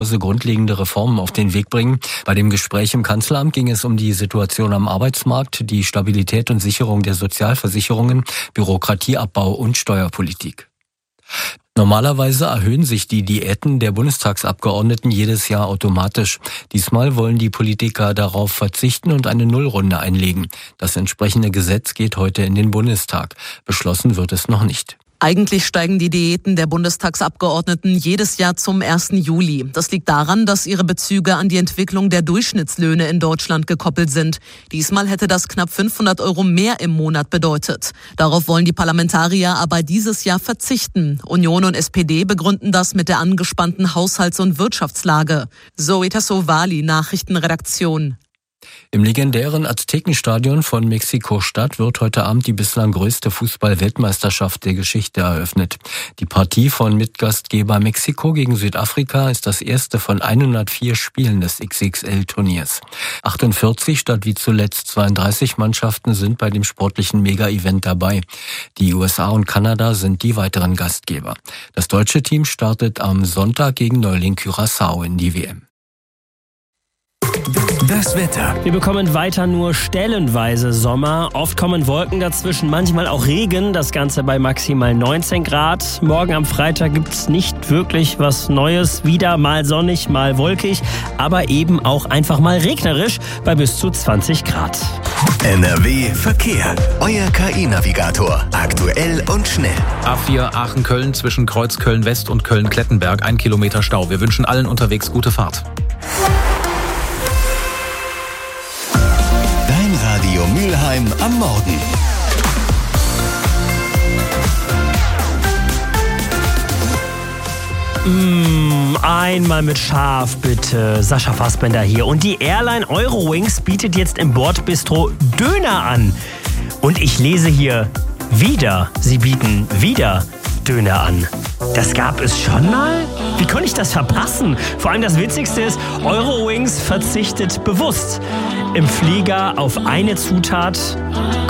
grundlegende Reformen auf den Weg bringen. Bei dem Gespräch im Kanzleramt ging es um die Situation am Arbeitsmarkt, die Stabilität und Sicherung der Sozialversicherungen, Bürokratieabbau und Steuerpolitik. Normalerweise erhöhen sich die Diäten der Bundestagsabgeordneten jedes Jahr automatisch. Diesmal wollen die Politiker darauf verzichten und eine Nullrunde einlegen. Das entsprechende Gesetz geht heute in den Bundestag. Beschlossen wird es noch nicht. Eigentlich steigen die Diäten der Bundestagsabgeordneten jedes Jahr zum 1. Juli. Das liegt daran, dass ihre Bezüge an die Entwicklung der Durchschnittslöhne in Deutschland gekoppelt sind. Diesmal hätte das knapp 500 € mehr im Monat bedeutet. Darauf wollen die Parlamentarier aber dieses Jahr verzichten. Union und SPD begründen das mit der angespannten Haushalts- und Wirtschaftslage. Zoe Tassovali, Nachrichtenredaktion. Im legendären Aztekenstadion von Mexiko-Stadt wird heute Abend die bislang größte Fußball-Weltmeisterschaft der Geschichte eröffnet. Die Partie von Mitgastgeber Mexiko gegen Südafrika ist das erste von 104 Spielen des XXL-Turniers. 48 statt wie zuletzt 32 Mannschaften sind bei dem sportlichen Mega-Event dabei. Die USA und Kanada sind die weiteren Gastgeber. Das deutsche Team startet am Sonntag gegen Neuling Curaçao in die WM. Das Wetter. Wir bekommen weiter nur stellenweise Sommer. Oft kommen Wolken dazwischen, manchmal auch Regen. Das Ganze bei maximal 19 Grad. Morgen am Freitag gibt's nicht wirklich was Neues. Wieder mal sonnig, mal wolkig, aber eben auch einfach mal regnerisch bei bis zu 20 Grad. NRW Verkehr. Euer KI-Navigator. Aktuell und schnell. A4 Aachen-Köln zwischen Kreuz Köln-West und Köln-Klettenberg. 1 Kilometer Stau. Wir wünschen allen unterwegs gute Fahrt. Radio Mülheim am Morgen. Einmal mit Schaf, bitte. Sascha Fassbender hier. Und die Airline Eurowings bietet jetzt im Bordbistro Döner an. Und ich lese hier wieder, sie bieten wieder Döner an. Das gab es schon mal? Wie konnte ich das verpassen? Vor allem das Witzigste ist, Eurowings verzichtet bewusst im Flieger auf eine Zutat